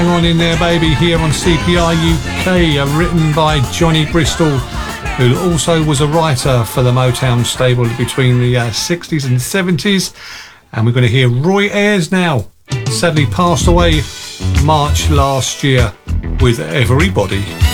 Hang On In There Baby here on CPR UK, written by Johnny Bristol, who also was a writer for the Motown stable between the 60s and 70s. And we're going to hear Roy Ayers now, sadly passed away March last year, with Everybody.